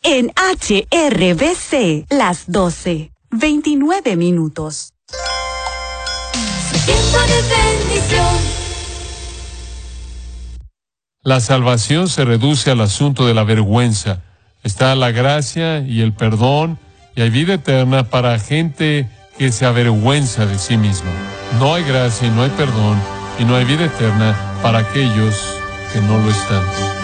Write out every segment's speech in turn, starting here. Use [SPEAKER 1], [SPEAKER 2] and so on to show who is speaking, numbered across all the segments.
[SPEAKER 1] en HRBC, las 12:29.
[SPEAKER 2] Tiempo de bendición.
[SPEAKER 3] La salvación se reduce al asunto de la vergüenza. Está la gracia y el perdón, y hay vida eterna para gente que se avergüenza de sí misma. No hay gracia y no hay perdón, y no hay vida eterna para aquellos que no lo están.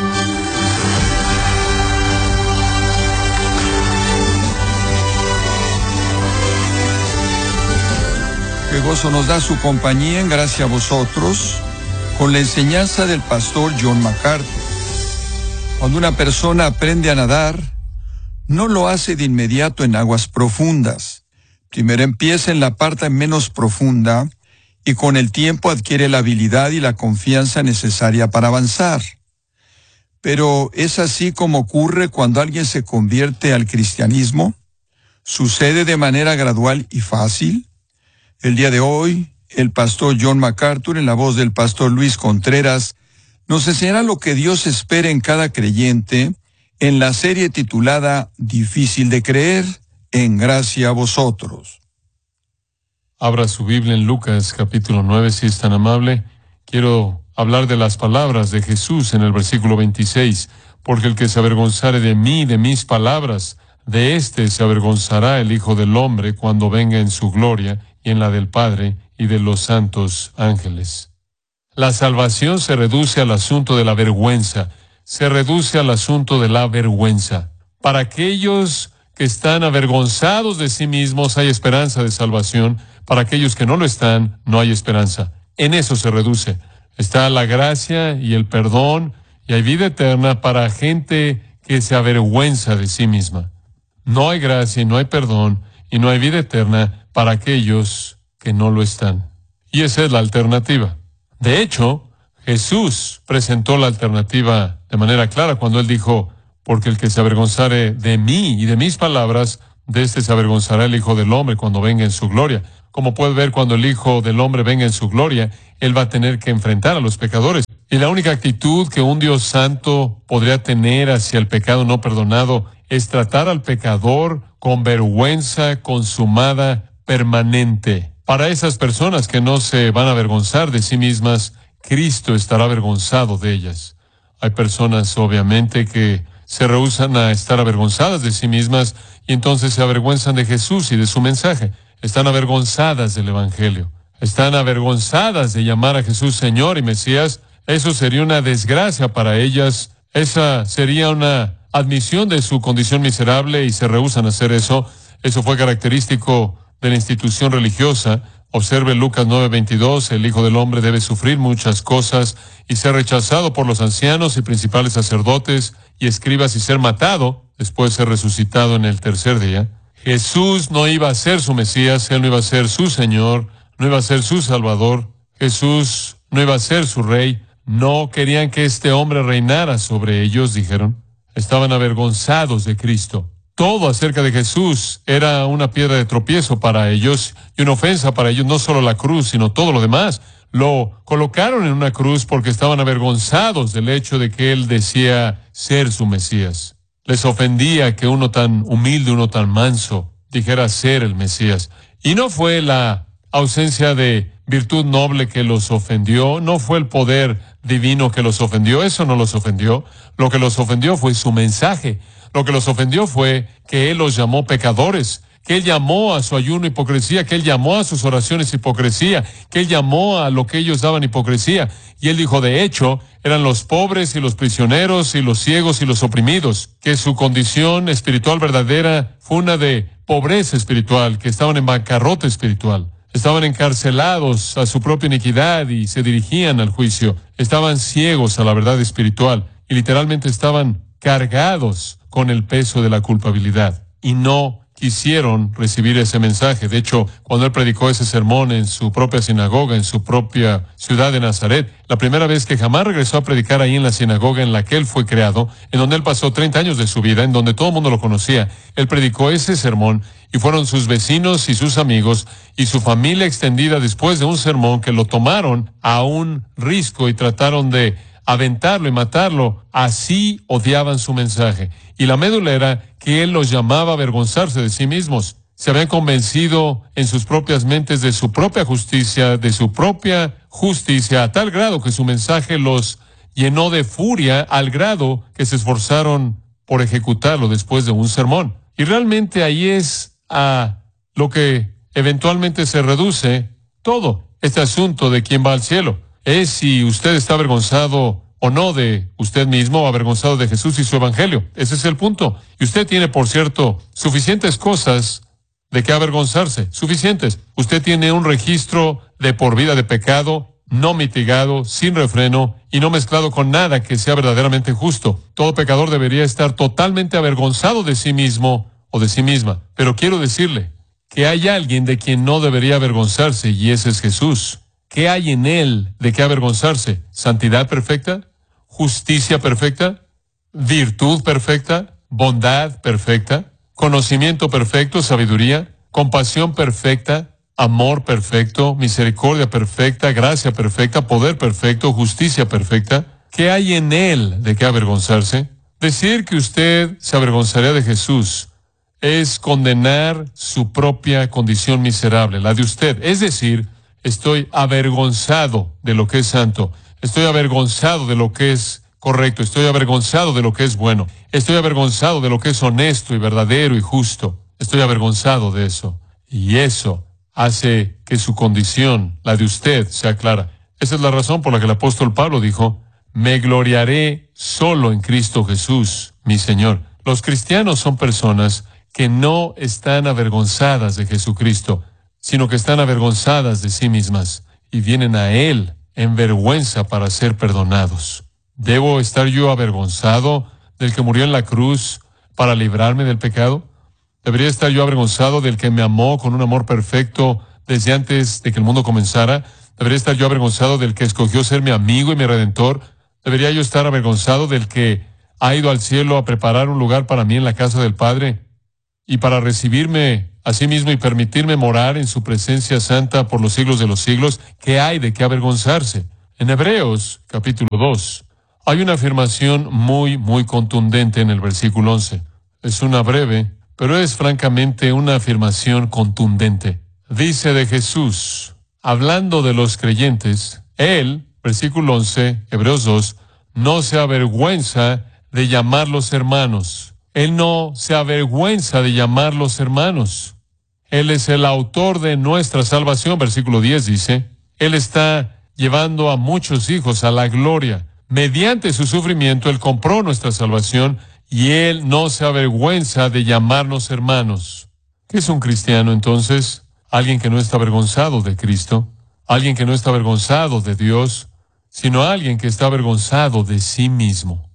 [SPEAKER 4] Qué gozo nos da su compañía en gracia a vosotros con la enseñanza del pastor John MacArthur. Cuando una persona aprende a nadar, no lo hace de inmediato en aguas profundas. Primero empieza en la parte menos profunda y con el tiempo adquiere la habilidad y la confianza necesaria para avanzar. Pero ¿es así como ocurre cuando alguien se convierte al cristianismo? ¿Sucede de manera gradual y fácil? El día de hoy, el pastor John MacArthur, en la voz del pastor Luis Contreras, nos enseñará lo que Dios espera en cada creyente en la serie titulada Difícil de creer, en gracia a vosotros.
[SPEAKER 3] Abra su Biblia en Lucas capítulo 9, si es tan amable. Quiero hablar de las palabras de Jesús en el versículo 26. Porque el que se avergonzare de mí y de mis palabras, de éste se avergonzará el Hijo del Hombre cuando venga en su gloria y en la del Padre y de los santos ángeles. La salvación se reduce al asunto de la vergüenza. Se reduce al asunto de la vergüenza. Para aquellos que están avergonzados de sí mismos hay esperanza de salvación. Para aquellos que no lo están, no hay esperanza. En eso se reduce. Está la gracia y el perdón, y hay vida eterna para gente que se avergüenza de sí misma. No hay gracia y no hay perdón, y no hay vida eterna para aquellos que no lo están. Y esa es la alternativa. De hecho, Jesús presentó la alternativa de manera clara cuando Él dijo, porque el que se avergonzare de mí y de mis palabras, de éste se avergonzará el Hijo del Hombre cuando venga en su gloria. Como puede ver, cuando el Hijo del Hombre venga en su gloria, Él va a tener que enfrentar a los pecadores. Y la única actitud que un Dios santo podría tener hacia el pecado no perdonado es tratar al pecador con vergüenza consumada permanente. Para esas personas que no se van a avergonzar de sí mismas, Cristo estará avergonzado de ellas. Hay personas, obviamente, que se rehúsan a estar avergonzadas de sí mismas y entonces se avergüenzan de Jesús y de su mensaje. Están avergonzadas del Evangelio. Están avergonzadas de llamar a Jesús Señor y Mesías. Eso sería una desgracia para ellas. Esa sería una admisión de su condición miserable y se rehúsan a hacer eso. Eso fue característico de la institución religiosa. Observe Lucas 9:22, el Hijo del Hombre debe sufrir muchas cosas y ser rechazado por los ancianos y principales sacerdotes y escribas y ser matado, después ser resucitado en el tercer día. Jesús no iba a ser su Mesías, Él no iba a ser su Señor, no iba a ser su Salvador. Jesús no iba a ser su Rey. No querían que este hombre reinara sobre ellos, dijeron. Estaban avergonzados de Cristo. Todo acerca de Jesús era una piedra de tropiezo para ellos y una ofensa para ellos, no solo la cruz, sino todo lo demás. Lo colocaron en una cruz porque estaban avergonzados del hecho de que Él decía ser su Mesías. Les ofendía que uno tan humilde, uno tan manso, dijera ser el Mesías. Y no fue la ausencia de virtud noble que los ofendió, no fue el poder divino que los ofendió, eso no los ofendió. Lo que los ofendió fue su mensaje. Lo que los ofendió fue que Él los llamó pecadores, que Él llamó a su ayuno hipocresía, que Él llamó a sus oraciones hipocresía, que Él llamó a lo que ellos daban hipocresía. Y Él dijo, de hecho, eran los pobres y los prisioneros y los ciegos y los oprimidos, que su condición espiritual verdadera fue una de pobreza espiritual, que estaban en bancarrota espiritual. Estaban encarcelados a su propia iniquidad y se dirigían al juicio. Estaban ciegos a la verdad espiritual y literalmente estaban cargados con el peso de la culpabilidad y no quisieron recibir ese mensaje. De hecho, cuando Él predicó ese sermón en su propia sinagoga, en su propia ciudad de Nazaret, la primera vez que jamás regresó a predicar ahí en la sinagoga en la que Él fue creado, en donde Él pasó 30 años de su vida, en donde todo el mundo lo conocía, Él predicó ese sermón y fueron sus vecinos y sus amigos y su familia extendida después de un sermón que lo tomaron a un risco y trataron de aventarlo y matarlo. Así odiaban su mensaje. Y la médula era que él los llamaba a avergonzarse de sí mismos. Se habían convencido en sus propias mentes de su propia justicia, a tal grado que su mensaje los llenó de furia, al grado que se esforzaron por ejecutarlo después de un sermón. Y realmente ahí es a lo que eventualmente se reduce todo. Este asunto de quién va al cielo es si usted está avergonzado o no de usted mismo, o avergonzado de Jesús y su evangelio. Ese es el punto. Y usted tiene, por cierto, suficientes cosas de qué avergonzarse. Suficientes. Usted tiene un registro de por vida de pecado, no mitigado, sin refreno y no mezclado con nada que sea verdaderamente justo. Todo pecador debería estar totalmente avergonzado de sí mismo o de sí misma. Pero quiero decirle que hay alguien de quien no debería avergonzarse, y ese es Jesús. ¿Qué hay en él de qué avergonzarse? ¿Santidad perfecta? ¿Justicia perfecta? ¿Virtud perfecta? ¿Bondad perfecta? ¿Conocimiento perfecto? ¿Sabiduría? ¿Compasión perfecta? ¿Amor perfecto? ¿Misericordia perfecta? ¿Gracia perfecta? ¿Poder perfecto? ¿Justicia perfecta? ¿Qué hay en él de qué avergonzarse? Decir que usted se avergonzaría de Jesús es condenar su propia condición miserable, la de usted. Es decir, estoy avergonzado de lo que es santo. Estoy avergonzado de lo que es correcto. Estoy avergonzado de lo que es bueno. Estoy avergonzado de lo que es honesto y verdadero y justo. Estoy avergonzado de eso. Y eso hace que su condición, la de usted, sea clara. Esa es la razón por la que el apóstol Pablo dijo, me gloriaré solo en Cristo Jesús, mi Señor. Los cristianos son personas que no están avergonzadas de Jesucristo, sino que están avergonzadas de sí mismas y vienen a Él en vergüenza para ser perdonados. ¿Debo estar yo avergonzado del que murió en la cruz para librarme del pecado? ¿Debería estar yo avergonzado del que me amó con un amor perfecto desde antes de que el mundo comenzara? ¿Debería estar yo avergonzado del que escogió ser mi amigo y mi redentor? ¿Debería yo estar avergonzado del que ha ido al cielo a preparar un lugar para mí en la casa del Padre y para recibirme a sí mismo y permitirme morar en su presencia santa por los siglos de los siglos? ¿Qué hay de qué avergonzarse? En Hebreos, capítulo 2, hay una afirmación muy contundente en el versículo 11. Es una breve, pero es francamente una afirmación contundente. Dice de Jesús, hablando de los creyentes, Él, versículo 11, Hebreos 2, no se avergüenza de llamarlos hermanos. Él no se avergüenza de llamarlos hermanos. Él es el autor de nuestra salvación, versículo 10 dice. Él está llevando a muchos hijos a la gloria. Mediante su sufrimiento, Él compró nuestra salvación y Él no se avergüenza de llamarnos hermanos. ¿Qué es un cristiano entonces? Alguien que no está avergonzado de Cristo, alguien que no está avergonzado de Dios, sino alguien que está avergonzado de sí mismo.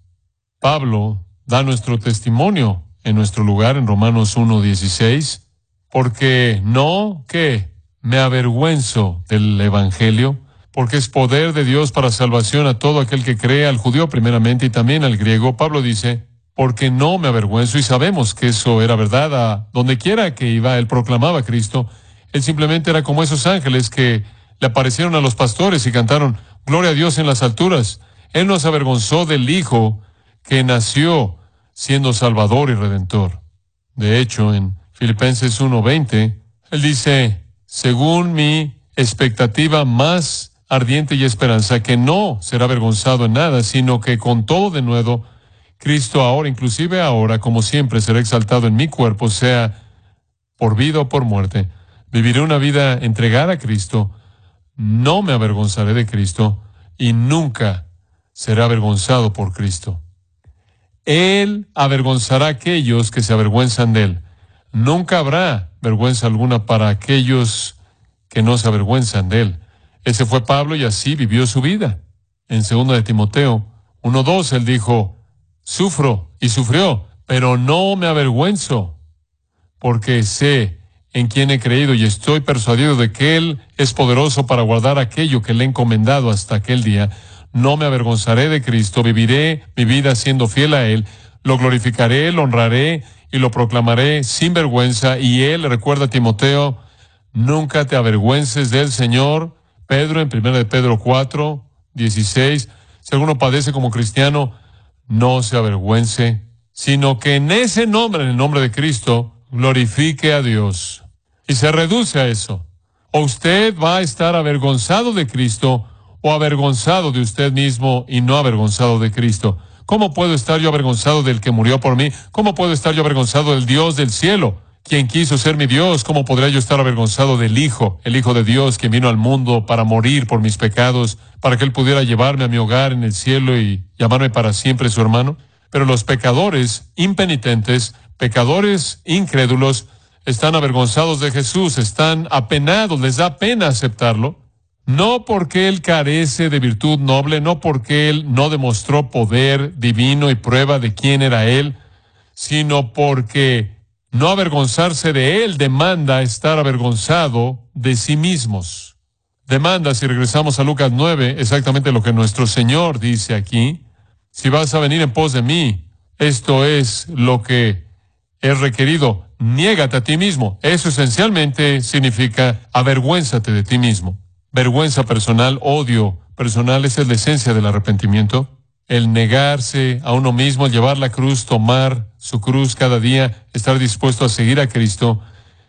[SPEAKER 3] Pablo da nuestro testimonio en nuestro lugar en Romanos 1:16, porque no que me avergüenzo del Evangelio, porque es poder de Dios para salvación a todo aquel que cree, al judío primeramente y también al griego. Pablo dice, porque no me avergüenzo, y sabemos que eso era verdad. A donde quiera que iba, él proclamaba a Cristo. Él simplemente era como esos ángeles que le aparecieron a los pastores y cantaron, gloria a Dios en las alturas. Él no se avergonzó del Hijo que nació siendo Salvador y Redentor. De hecho, en Filipenses 1:20, él dice, según mi expectativa más ardiente y esperanza, que no será avergonzado en nada, sino que con todo de nuevo, Cristo ahora, inclusive ahora, como siempre, será exaltado en mi cuerpo, sea por vida o por muerte. Viviré una vida entregada a Cristo, no me avergonzaré de Cristo y nunca será avergonzado por Cristo. Él avergonzará a aquellos que se avergüenzan de Él. Nunca habrá vergüenza alguna para aquellos que no se avergüenzan de Él. Ese fue Pablo y así vivió su vida. En 2 de Timoteo 1:2 él dijo, sufro y sufrió, pero no me avergüenzo, porque sé en quién he creído y estoy persuadido de que Él es poderoso para guardar aquello que le he encomendado hasta aquel día. No me avergonzaré de Cristo, viviré mi vida siendo fiel a Él, lo glorificaré, lo honraré y lo proclamaré sin vergüenza. Y Él recuerda a Timoteo, nunca te avergüences del Señor. Pedro, en 1 de Pedro 4:16, Si alguno padece como cristiano, no se avergüence, sino que en ese nombre, en el nombre de Cristo, glorifique a Dios. Y se reduce a eso. O usted va a estar avergonzado de Cristo, o avergonzado de usted mismo y no avergonzado de Cristo. ¿Cómo puedo estar yo avergonzado del que murió por mí? ¿Cómo puedo estar yo avergonzado del Dios del cielo, quien quiso ser mi Dios? ¿Cómo podría yo estar avergonzado del Hijo, el Hijo de Dios, que vino al mundo para morir por mis pecados, para que Él pudiera llevarme a mi hogar en el cielo y llamarme para siempre su hermano? Pero los pecadores impenitentes, pecadores incrédulos, están avergonzados de Jesús, están apenados, les da pena aceptarlo. No porque Él carece de virtud noble, no porque Él no demostró poder divino y prueba de quién era Él, sino porque no avergonzarse de Él demanda estar avergonzado de sí mismos. Demanda, si regresamos a Lucas 9, exactamente lo que nuestro Señor dice aquí. Si vas a venir en pos de mí, esto es lo que es requerido. Niégate a ti mismo. Eso esencialmente significa avergüénzate de ti mismo. Vergüenza personal, odio personal, esa es la esencia del arrepentimiento. El negarse a uno mismo, el llevar la cruz, tomar su cruz cada día, estar dispuesto a seguir a Cristo,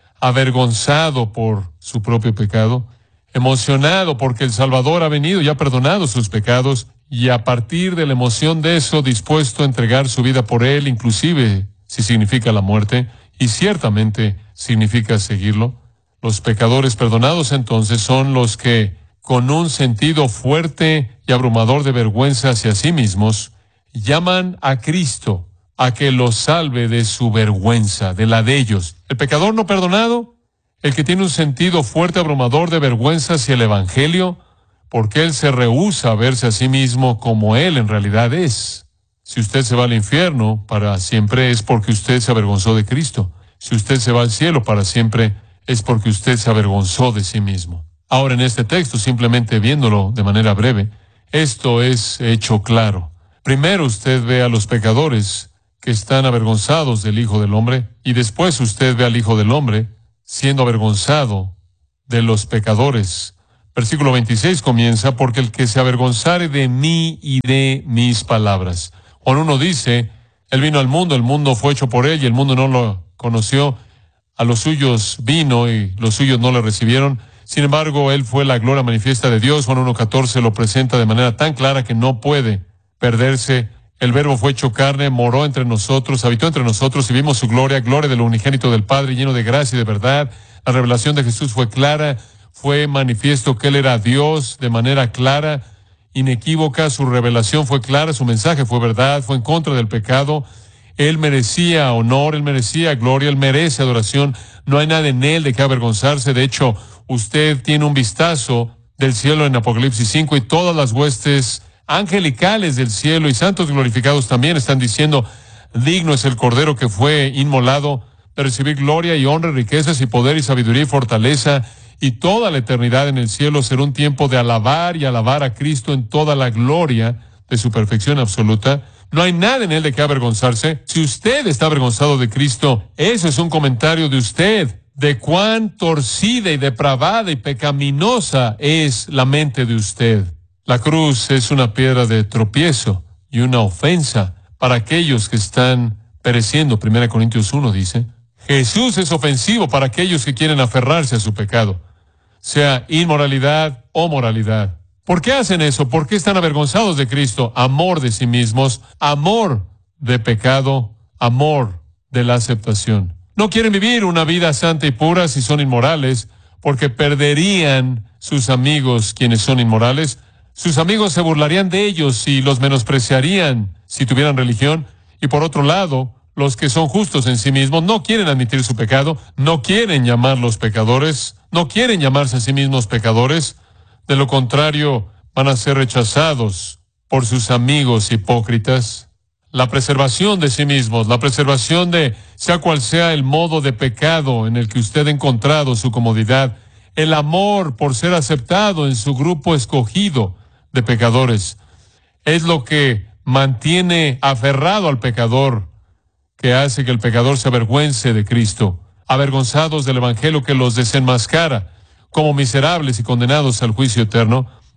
[SPEAKER 3] avergonzado por su propio pecado, emocionado porque el Salvador ha venido y ha perdonado sus pecados, y a partir de la emoción de eso, dispuesto a entregar su vida por Él, inclusive si significa la muerte, y ciertamente significa seguirlo. Los pecadores perdonados entonces son los que, con un sentido fuerte y abrumador de vergüenza hacia sí mismos, llaman a Cristo a que los salve de su vergüenza, de la de ellos. El pecador no perdonado, el que tiene un sentido fuerte, abrumador de vergüenza hacia el Evangelio, porque él se rehúsa a verse a sí mismo como él en realidad es. Si usted se va al infierno para siempre, es porque usted se avergonzó de Cristo. Si usted se va al cielo para siempre, es porque usted se avergonzó de sí mismo. Ahora, en este texto, simplemente viéndolo de manera breve, esto es hecho claro. Primero usted ve a los pecadores que están avergonzados del Hijo del Hombre, y después usted ve al Hijo del Hombre siendo avergonzado de los pecadores. Versículo 26 comienza: porque el que se avergonzare de mí y de mis palabras. Juan 1 dice: Él vino al mundo, el mundo fue hecho por Él y el mundo no lo conoció. A los suyos vino y los suyos no le recibieron. Sin embargo, Él fue la gloria manifiesta de Dios. Juan 1:14 lo presenta de manera tan clara que no puede perderse. El Verbo fue hecho carne, moró entre nosotros, habitó entre nosotros y vimos su gloria, gloria del unigénito del Padre, lleno de gracia y de verdad. La revelación de Jesús fue clara, fue manifiesto que Él era Dios de manera clara, inequívoca. Su revelación fue clara, su mensaje fue verdad, fue en contra del pecado. Él merecía honor, Él merecía gloria, Él merece adoración. No hay nada en Él de qué avergonzarse. De hecho, usted tiene un vistazo del cielo en Apocalipsis 5 y todas las huestes angelicales del cielo y santos glorificados también están diciendo: digno es el Cordero que fue inmolado de recibir gloria y honra, riquezas y poder y sabiduría y fortaleza. Y toda la eternidad en el cielo será un tiempo de alabar y alabar a Cristo en toda la gloria de su perfección absoluta. No hay nada en Él de qué avergonzarse. Si usted está avergonzado de Cristo, eso es un comentario de usted, de cuán torcida y depravada y pecaminosa es la mente de usted. La cruz es una piedra de tropiezo y una ofensa para aquellos que están pereciendo. 1 Corintios 1 dice: Jesús es ofensivo para aquellos que quieren aferrarse a su pecado, sea inmoralidad o moralidad. ¿Por qué hacen eso? ¿Por qué están avergonzados de Cristo? Amor de sí mismos, amor de pecado, amor de la aceptación. No quieren vivir una vida santa y pura si son inmorales, porque perderían sus amigos quienes son inmorales. Sus amigos se burlarían de ellos y los menospreciarían si tuvieran religión. Y por otro lado, los que son justos en sí mismos no quieren admitir su pecado, no quieren llamarlos pecadores, no quieren llamarse a sí mismos pecadores. De lo contrario, van a ser rechazados por sus amigos hipócritas. La preservación de sí mismos, la preservación de sea cual sea el modo de pecado en el que usted ha encontrado su comodidad, el amor por ser aceptado en su grupo escogido de pecadores, es lo que mantiene aferrado al pecador, que hace que el pecador se avergüence de Cristo, avergonzados del Evangelio que los desenmascara como miserables y condenados al juicio eterno.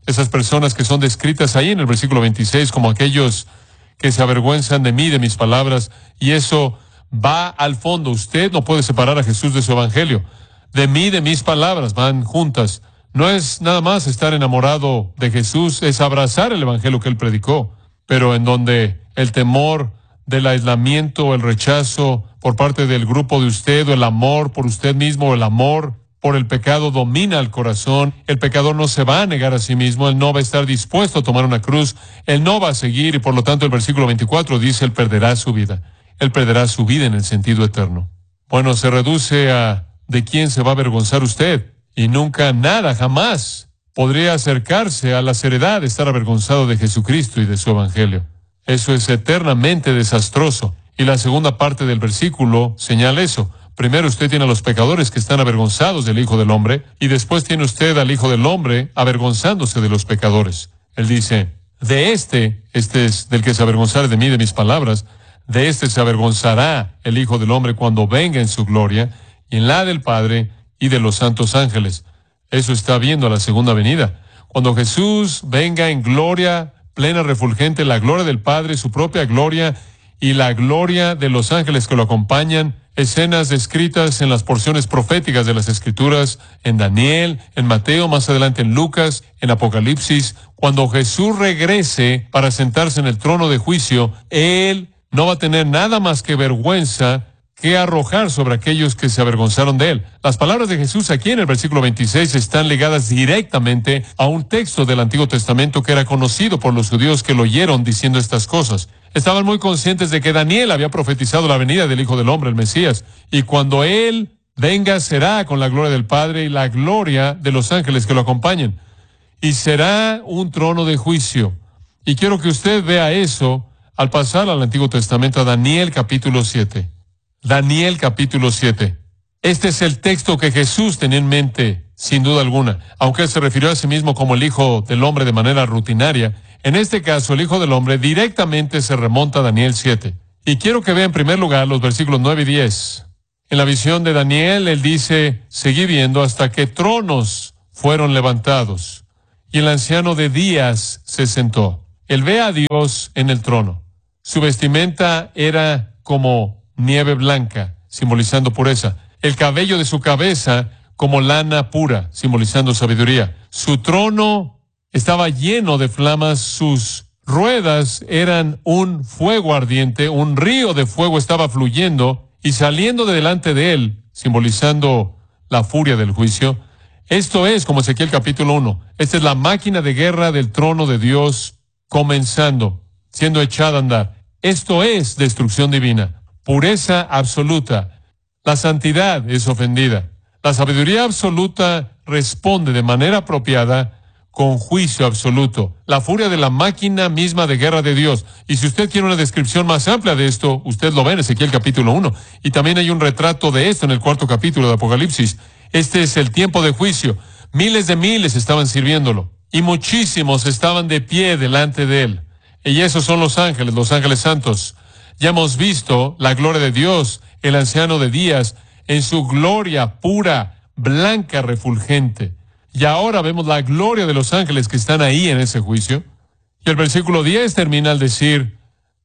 [SPEAKER 3] Esas personas que son descritas ahí en el versículo 26 como aquellos que se avergüenzan de mí, de mis palabras, y eso va al fondo. Usted no puede separar a Jesús de su evangelio. De mí, de mis palabras, van juntas. No es nada más estar enamorado de Jesús, es abrazar el evangelio que él predicó, pero en donde el temor del aislamiento o el rechazo por parte del grupo de usted, o el amor por usted mismo, o el amor por el pecado domina el corazón. El pecador no se va a negar a sí mismo, él no va a estar dispuesto a tomar una cruz, él no va a seguir, y por lo tanto el versículo 24 dice, él perderá su vida. Él perderá su vida en el sentido eterno. Bueno, se reduce a de quién se va a avergonzar usted, y nunca, nada, jamás podría acercarse a la seriedad de estar avergonzado de Jesucristo y de su evangelio. Eso es eternamente desastroso. Y la segunda parte del versículo señala eso. Primero usted tiene a los pecadores que están avergonzados del Hijo del Hombre, y después tiene usted al Hijo del Hombre avergonzándose de los pecadores. Él dice, este es del que se avergonzare de mí, de mis palabras, de este se avergonzará el Hijo del Hombre cuando venga en su gloria, y en la del Padre y de los santos ángeles. Eso está viendo a la segunda venida. Cuando Jesús venga en gloria plena, refulgente, la gloria del Padre, su propia gloria, y la gloria de los ángeles que lo acompañan, escenas descritas en las porciones proféticas de las Escrituras, en Daniel, en Mateo, más adelante en Lucas, en Apocalipsis. Cuando Jesús regrese para sentarse en el trono de juicio, Él no va a tener nada más que vergüenza que arrojar sobre aquellos que se avergonzaron de Él. Las palabras de Jesús aquí en el versículo 26 están ligadas directamente a un texto del Antiguo Testamento que era conocido por los judíos que lo oyeron diciendo estas cosas. Estaban muy conscientes de que Daniel había profetizado la venida del Hijo del Hombre, el Mesías, y cuando Él venga será con la gloria del Padre y la gloria de los ángeles que lo acompañen. Y será un trono de juicio. Y quiero que usted vea eso al pasar al Antiguo Testamento, a Daniel capítulo 7. Daniel capítulo 7. Este es el texto que Jesús tenía en mente, sin duda alguna. Aunque Él se refirió a sí mismo como el Hijo del Hombre de manera rutinaria, en este caso el Hijo del Hombre directamente se remonta a Daniel 7. Y quiero que vea en primer lugar los versículos 9 y 10. En la visión de Daniel, él dice, seguí viendo hasta que tronos fueron levantados, y el anciano de días se sentó. Él ve a Dios en el trono. Su vestimenta era como nieve blanca, simbolizando pureza. El cabello de su cabeza como lana pura, simbolizando sabiduría. Su trono estaba lleno de flamas, sus ruedas eran un fuego ardiente, un río de fuego estaba fluyendo y saliendo de delante de él, simbolizando la furia del juicio. Esto es como Ezequiel capítulo 1. Esta es la máquina de guerra del trono de Dios comenzando, siendo echada a andar. Esto es destrucción divina. Pureza absoluta. La santidad es ofendida. La sabiduría absoluta responde de manera apropiada con juicio absoluto. La furia de la máquina misma de guerra de Dios. Y si usted quiere una descripción más amplia de esto, usted lo ve en Ezequiel capítulo 1. Y también hay un retrato de esto en el 4º capítulo de Apocalipsis. Este es el tiempo de juicio. Miles de miles estaban sirviéndolo. Y muchísimos estaban de pie delante de él. Y esos son los ángeles santos. Ya hemos visto la gloria de Dios, el anciano de días, en su gloria pura, blanca, refulgente. Y ahora vemos la gloria de los ángeles que están ahí en ese juicio. Y el versículo 10 termina al decir,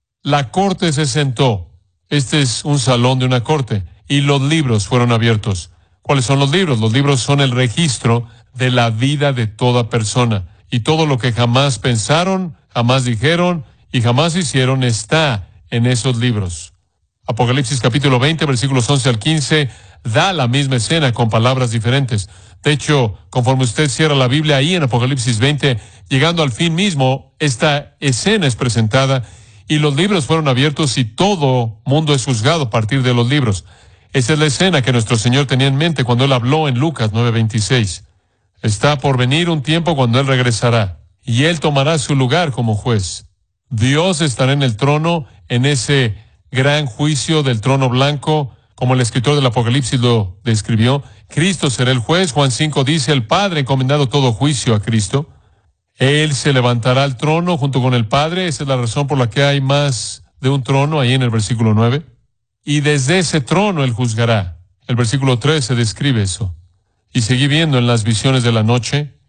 [SPEAKER 3] la corte se sentó. Este es un salón de una corte. Y los libros fueron abiertos. ¿Cuáles son los libros? Los libros son el registro de la vida de toda persona. Y todo lo que jamás pensaron, jamás dijeron y jamás hicieron está en esos libros. Apocalipsis capítulo 20, versículos 11 al 15, da la misma escena con palabras diferentes. De hecho, conforme usted cierra la Biblia ahí en Apocalipsis 20, llegando al fin mismo, esta escena es presentada y los libros fueron abiertos y todo mundo es juzgado a partir de los libros. Esa es la escena que nuestro Señor tenía en mente cuando Él habló en Lucas 9:26. Está por venir un tiempo cuando Él regresará y Él tomará su lugar como juez. Dios estará en el trono en ese gran juicio del trono blanco, como el escritor del Apocalipsis lo describió. Cristo será el juez. Juan 5 dice, el Padre ha encomendado todo juicio a Cristo. Él se levantará al trono junto con el Padre. Esa es la razón por la que hay más de un trono, ahí en el versículo 9. Y desde ese trono Él juzgará. El versículo 13 describe eso. Y seguí viendo en las visiones de la noche,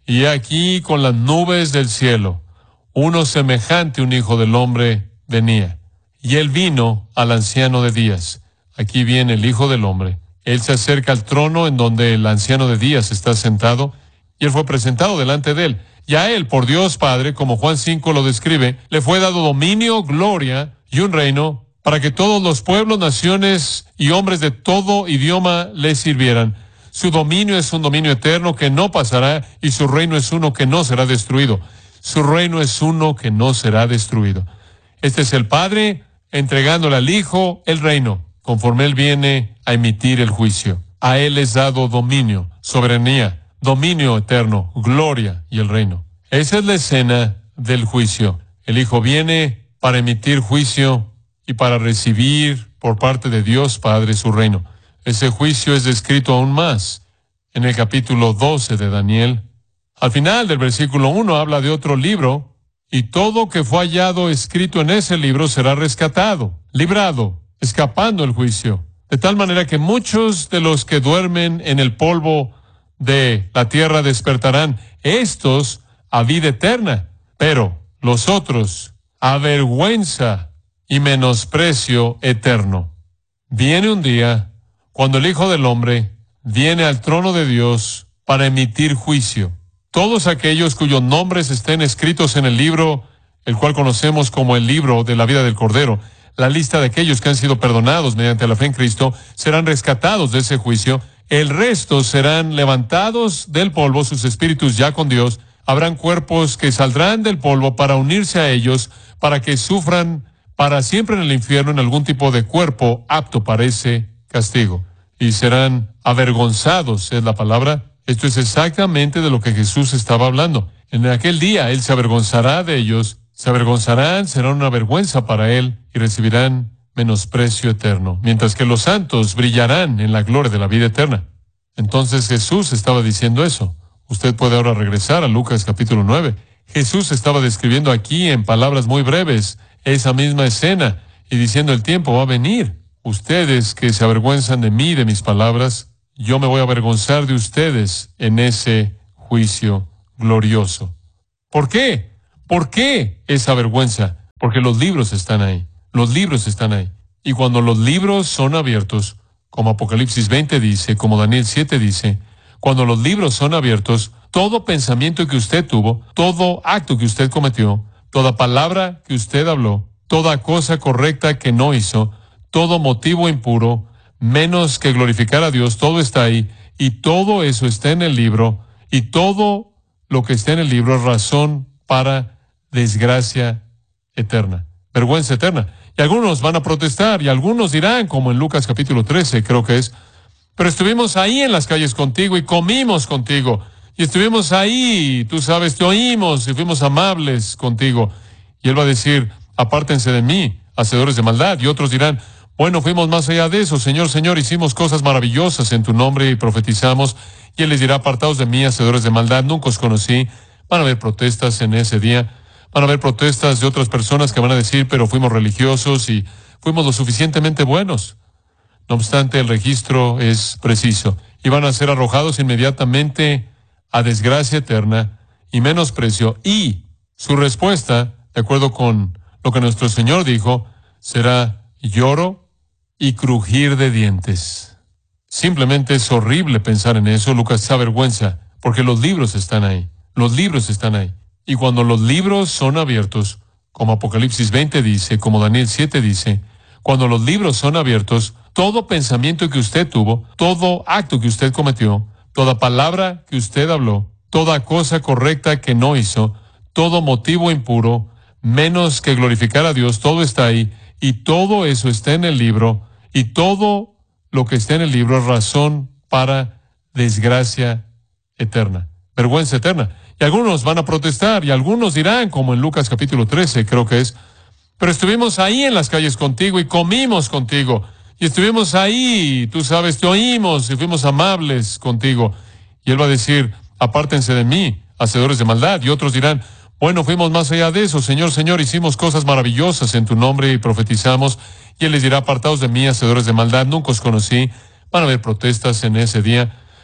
[SPEAKER 3] y aquí con las nubes del cielo, uno semejante a un hijo del hombre venía. Y él vino al anciano de días. Aquí viene el Hijo del Hombre. Él se acerca al trono en donde el anciano de días está sentado, y él fue presentado delante de él. Y a él, por Dios Padre, como Juan 5 lo describe, le fue dado dominio, gloria y un reino para que todos los pueblos, naciones y hombres de todo idioma le sirvieran. Su dominio es un dominio eterno que no pasará, y su reino es uno que no será destruido. Su reino es uno que no será destruido. Este es el Padre entregándole al Hijo el reino, conforme Él viene a emitir el juicio. A Él es dado dominio, soberanía, dominio eterno, gloria y el reino. Esa es la escena del juicio. El Hijo viene para emitir juicio y para recibir por parte de Dios Padre su reino. Ese juicio es descrito aún más en el capítulo 12 de Daniel. Al final del versículo 1 habla de otro libro, y todo que fue hallado escrito en ese libro será rescatado, librado, escapando el juicio. De tal manera que muchos de los que duermen en el polvo de la tierra despertarán, estos a vida eterna, pero los otros a vergüenza y menosprecio eterno. Viene un día cuando el Hijo del Hombre viene al trono de Dios para emitir juicio. Todos aquellos cuyos nombres estén escritos en el libro, el cual conocemos como el libro de la vida del Cordero, la lista de aquellos que han sido perdonados mediante la fe en Cristo, serán rescatados de ese juicio. El resto serán levantados del polvo, sus espíritus ya con Dios. Habrán cuerpos que saldrán del polvo para unirse a ellos, para que sufran para siempre en el infierno en algún tipo de cuerpo apto para ese castigo. Y serán avergonzados, es la palabra. Esto es exactamente de lo que Jesús estaba hablando. En aquel día Él se avergonzará de ellos, se avergonzarán, serán una vergüenza para Él y recibirán menosprecio eterno, mientras que los santos brillarán en la gloria de la vida eterna. Entonces Jesús estaba diciendo eso. Usted puede ahora regresar a Lucas capítulo 9. Jesús estaba describiendo aquí en palabras muy breves esa misma escena y diciendo el tiempo va a venir. Ustedes que se avergüenzan de mí, de mis palabras, yo me voy a avergonzar de ustedes en ese juicio glorioso. ¿Por qué? ¿Por qué esa vergüenza? Porque los libros están ahí. Los libros están ahí. Y cuando los libros son abiertos, como Apocalipsis 20 dice, como Daniel 7 dice, cuando los libros son abiertos, todo pensamiento que usted tuvo, todo acto que usted cometió, toda palabra que usted habló, toda cosa correcta que no hizo, todo motivo impuro, menos que glorificar a Dios, todo está ahí, y todo eso está en el libro, y todo lo que está en el libro es razón para desgracia eterna, vergüenza eterna. Y algunos van a protestar, y algunos dirán, como en Lucas capítulo 13, creo que es, pero estuvimos ahí en las calles contigo, y comimos contigo, y estuvimos ahí, tú sabes, te oímos, y fuimos amables contigo. Y Él va a decir, apártense de mí, hacedores de maldad. Y otros dirán, bueno, fuimos más allá de eso, Señor, Señor, hicimos cosas maravillosas en tu nombre y profetizamos. Y Él les dirá, apartaos de mí, hacedores de maldad, nunca os conocí. Van a haber protestas en ese día, van a haber protestas de otras personas que van a decir, pero fuimos religiosos y fuimos lo suficientemente buenos. No obstante, el registro es preciso, y van a ser arrojados inmediatamente a desgracia eterna y menosprecio, y su respuesta, de acuerdo con lo que nuestro Señor dijo, será lloro y crujir de dientes. Simplemente es horrible pensar en eso. Lucas se avergüenza, porque los libros están ahí. Los libros están ahí. Y cuando los libros son abiertos, como Apocalipsis 20 dice, como Daniel 7 dice, cuando los libros son abiertos, todo pensamiento que usted tuvo, todo acto que usted cometió, toda palabra que usted habló, toda cosa correcta que no hizo, todo motivo impuro, menos que glorificar a Dios, todo está ahí, y todo eso está en el libro, y todo lo que está en el libro es razón para desgracia eterna, vergüenza eterna. Y algunos van a protestar, y algunos dirán, como en Lucas capítulo 13, creo que es, pero estuvimos ahí en las calles contigo, y comimos contigo, y estuvimos ahí, tú sabes, te oímos, y fuimos amables contigo. Y Él va a decir, apártense de mí, hacedores de maldad. Y otros dirán, bueno, fuimos más allá de eso, Señor, Señor, hicimos cosas maravillosas en tu nombre y profetizamos. Y Él les dirá, apartaos de mí, hacedores de maldad, nunca os conocí. Van a haber protestas en ese día,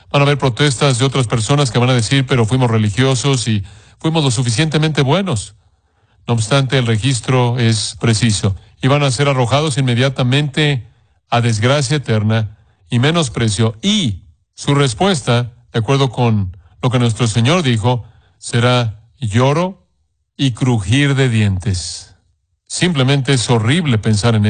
[SPEAKER 3] Van a haber protestas de otras personas que van a decir, pero fuimos religiosos y fuimos lo suficientemente buenos. No obstante, el registro es preciso y van a ser arrojados inmediatamente a desgracia eterna y menosprecio. Y su respuesta, de acuerdo con lo que nuestro Señor dijo, será lloro y crujir de dientes. Simplemente es horrible pensar en